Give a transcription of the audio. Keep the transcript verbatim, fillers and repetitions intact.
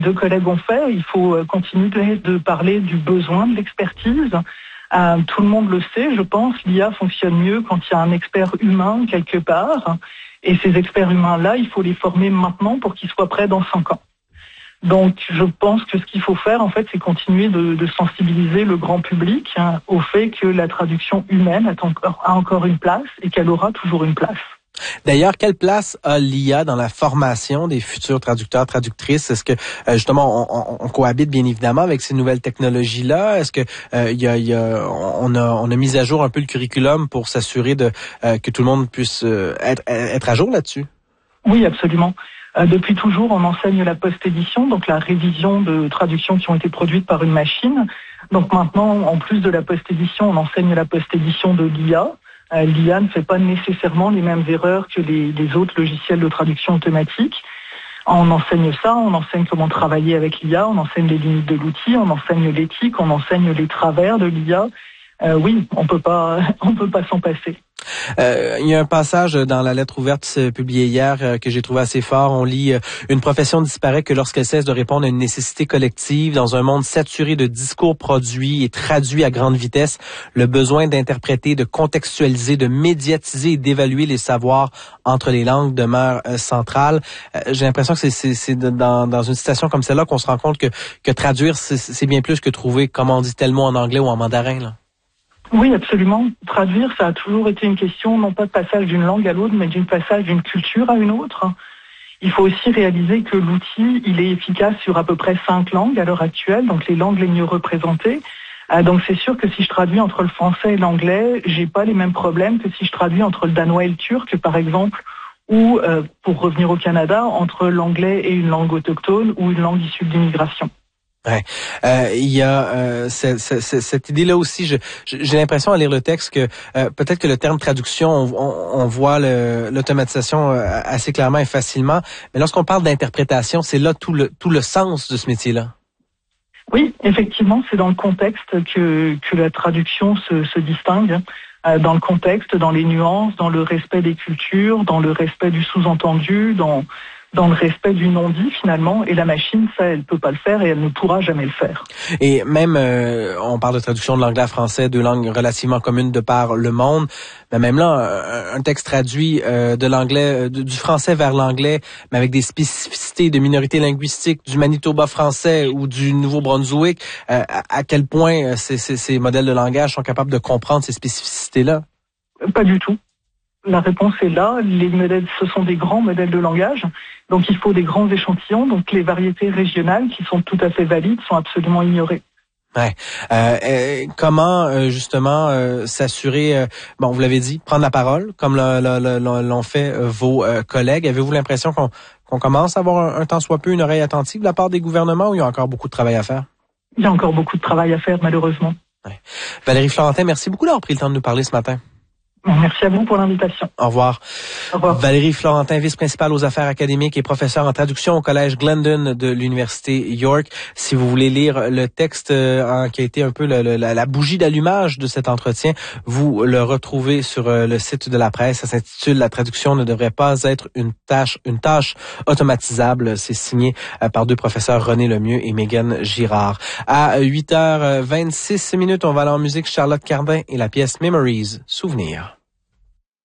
deux collègues ont fait. Il faut continuer de parler du besoin de l'expertise. Euh, tout le monde le sait, je pense. L'I A fonctionne mieux quand il y a un expert humain quelque part. Et ces experts humains-là, il faut les former maintenant pour qu'ils soient prêts dans cinq ans. Donc, je pense que ce qu'il faut faire, en fait, c'est continuer de, de sensibiliser le grand public hein, au fait que la traduction humaine a encore, a encore une place et qu'elle aura toujours une place. D'ailleurs, quelle place a l'I A dans la formation des futurs traducteurs, traductrices? Est-ce que, euh, justement, on, on, on cohabite bien évidemment avec ces nouvelles technologies-là? Est-ce que euh, y a, y a, on, a, on a mis à jour un peu le curriculum pour s'assurer de euh, que tout le monde puisse euh, être, être à jour là-dessus? Oui, absolument. Euh, depuis toujours, on enseigne la post-édition, donc la révision de traductions qui ont été produites par une machine. Donc maintenant, en plus de la post-édition, on enseigne la post-édition de l'I A. Euh, L'I A ne fait pas nécessairement les mêmes erreurs que les, les autres logiciels de traduction automatique. On enseigne ça, on enseigne comment travailler avec l'I A, on enseigne les limites de l'outil, on enseigne l'éthique, on enseigne les travers de l'I A. Euh, oui, on peut pas, on peut pas s'en passer. Euh, il y a un passage dans la lettre ouverte euh, publiée hier euh, que j'ai trouvé assez fort. On lit euh, « Une profession disparaît que lorsqu'elle cesse de répondre à une nécessité collective. Dans un monde saturé de discours produits et traduits à grande vitesse, le besoin d'interpréter, de contextualiser, de médiatiser et d'évaluer les savoirs entre les langues demeure euh, central. Euh, » J'ai l'impression que c'est, c'est, c'est dans, dans une citation comme celle-là qu'on se rend compte que, que traduire, c'est, c'est bien plus que trouver, comme on dit tel mot en anglais ou en mandarin, là. Oui, absolument. Traduire, ça a toujours été une question, non pas de passage d'une langue à l'autre, mais d'une passage d'une culture à une autre. Il faut aussi réaliser que l'outil, il est efficace sur à peu près cinq langues à l'heure actuelle, donc les langues les mieux représentées. Donc c'est sûr que si je traduis entre le français et l'anglais, j'ai pas les mêmes problèmes que si je traduis entre le danois et le turc, par exemple, ou, euh, pour revenir au Canada, entre l'anglais et une langue autochtone ou une langue issue de l'immigration. Ouais, euh, il y a euh, cette, cette, cette idée-là aussi. Je, j'ai l'impression à lire le texte que euh, peut-être que le terme traduction, on, on, on voit le, l'automatisation assez clairement et facilement, mais lorsqu'on parle d'interprétation, c'est là tout le tout le sens de ce métier-là. Oui, effectivement, c'est dans le contexte que que la traduction se, se distingue. Euh, dans le contexte, dans les nuances, dans le respect des cultures, dans le respect du sous-entendu, dans dans le respect du non-dit finalement, et la machine, ça, elle peut pas le faire et elle ne pourra jamais le faire. Et même, euh, on parle de traduction de l'anglais à français, deux langues relativement communes de par le monde, mais même là, un, un texte traduit euh, de l'anglais, du français vers l'anglais, mais avec des spécificités de minorités linguistiques, du Manitoba français ou du Nouveau-Brunswick, euh, à, à quel point ces, ces, ces modèles de langage sont capables de comprendre ces spécificités-là? Pas du tout. La réponse est là. Les modèles, ce sont des grands modèles de langage. Donc, il faut des grands échantillons. Donc, les variétés régionales, qui sont tout à fait valides, sont absolument ignorées. Ouais. Euh, euh, comment euh, justement euh, s'assurer, euh, bon, vous l'avez dit, prendre la parole, comme le, le, le, l'ont fait euh, vos euh, collègues. Avez-vous l'impression qu'on, qu'on commence à avoir un, un tant soit peu une oreille attentive de la part des gouvernements, ou il y a encore beaucoup de travail à faire? Il y a encore beaucoup de travail à faire, malheureusement. Ouais. Valérie Florentin, merci beaucoup d'avoir pris le temps de nous parler ce matin. Merci à vous pour l'invitation. Au revoir. Au revoir. Valérie Florentin, vice-principale aux affaires académiques et professeure en traduction au Collège Glendon de l'Université York. Si vous voulez lire le texte euh, qui a été un peu le, le, la, la bougie d'allumage de cet entretien, vous le retrouvez sur euh, le site de la presse. Ça s'intitule « La traduction ne devrait pas être une tâche, une tâche automatisable ». C'est signé euh, par deux professeurs, René Lemieux et Megan Girard. À huit heures vingt-six minutes, on va aller en musique. Charlotte Cardin et la pièce « Memories », Souvenirs.